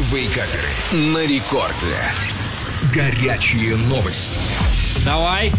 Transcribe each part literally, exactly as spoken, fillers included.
Вейкаперы на рекорде. Горячие новости. Давай.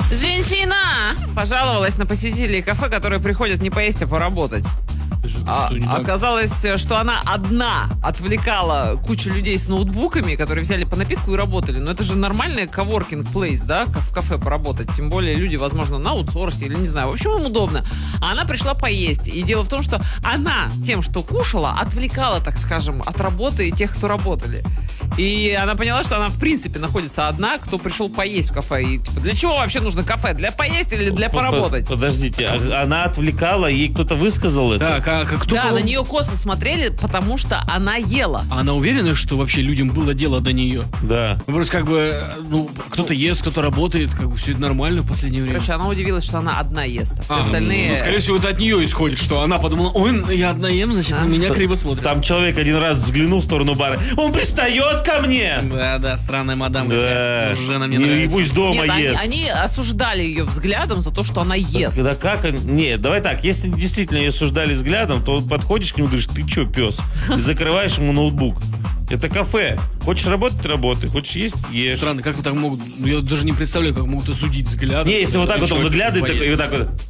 Женщина пожаловалась на посетителей кафе, которые приходят не поесть, а поработать. А, оказалось, что она одна отвлекала кучу людей с ноутбуками, которые взяли по напитку и работали. Но это же нормальный коворкинг плейс, да, в кафе поработать. Тем более люди, возможно, на аутсорсе или не знаю. В общем, им удобно. А она пришла поесть. И дело в том, что она тем, что кушала, отвлекала, так скажем, от работы тех, кто работали. И она поняла, что она в принципе находится одна, кто пришел поесть в кафе. И типа, для чего вообще нужно кафе? Для поесть или для поработать? Подождите, а она отвлекала, ей кто-то высказал это? Да, как, как кто Да, кого? на нее косо смотрели, потому что она ела. А она уверена, что вообще людям было дело до нее? Да. Ну, просто как бы, ну, кто-то ест, кто-то работает, как бы все это нормально в последнее время. Короче, она удивилась, что она одна ест, а все А, остальные... Ну, скорее всего, это от нее исходит, что она подумала, ой, я одна ем, значит, А? на меня криво смотрят. Там человек один раз взглянул в сторону бара. Он пристает ко мне! Да, да, странная мадам. Да. какая. Уже она мне Ну, и нравится. пусть дома Нет, они, ест. они осуждали ее взглядом за то, что она ест. Да как они... Нет, давай так, если действительно ее осуждали взглядом, то подходишь к нему и говоришь, ты че, пес? И закрываешь ему ноутбук. Это кафе. Хочешь работать — работай. Хочешь есть — ешь. Странно, как вот так могут, ну, я даже не представляю, как могут осудить взглядом. Не, если вот так вот он выглядывает такой, и вот так вот...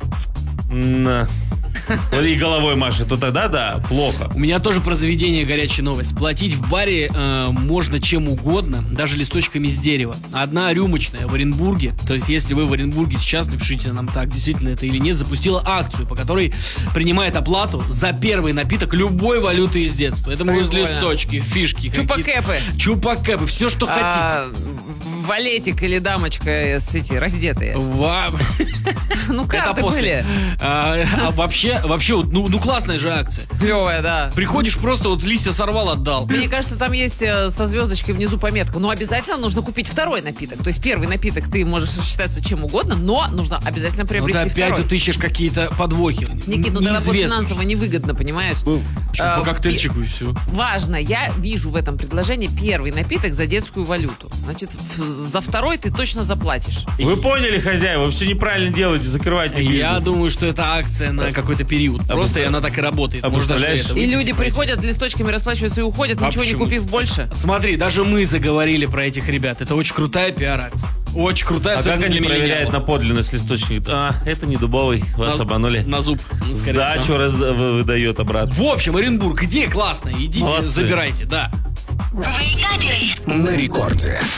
На. Вот и головой машет, то тогда да, плохо. У меня тоже про заведение горячая новость. Платить в баре э, можно чем угодно, даже листочками с дерева. Одна рюмочная в Оренбурге, то есть если вы в Оренбурге сейчас, напишите нам так, действительно это или нет, запустила акцию, по которой принимает оплату за первый напиток любой валюты из детства. Это могут быть Прикольно. листочки, фишки. Чупакэпы. какие-то. Чупакэпы, все, что хотите. А, валетик или дамочка с эти раздетые. Ва- Ну, Это карты после. были. А, а вообще, вообще, вот, ну, ну классная же акция. Клевая, да. Приходишь просто, вот листья сорвал, отдал. Мне кажется, там есть э, со звездочкой внизу пометка. Но обязательно нужно купить второй напиток. То есть первый напиток ты можешь рассчитаться чем угодно, но нужно обязательно Ну, ты приобрести опять второй. вот ищешь какие-то подвохи. Никит, ну тогда будет Неизвестно. финансово невыгодно, понимаешь? Ну, чё, А, по коктейльчику и все. Важно, я вижу в этом предложении первый напиток за детскую валюту. Значит, в- за второй ты точно заплатишь. Вы поняли, хозяева, вы все неправильно делаете, закрывайте бизнес. Я думаю, что это акция на какой-то период. Просто и она так и работает. а Может, даже представляешь? это И выпить, люди пройти. приходят, листочками расплачиваются и уходят, А ничего не почему? купив больше. Смотри, даже мы заговорили про этих ребят. Это очень крутая пиар-акция. Очень крутая, А особенно как они для проверяют на миллениалов. подлинность листочки? А, это не дубовый, вас На- обманули. На зуб. скорее Сдачу всего. раз- вы- выдает обратно. В общем, Оренбург, идея классная. Идите, Молодцы. забирайте, да. На рекорде.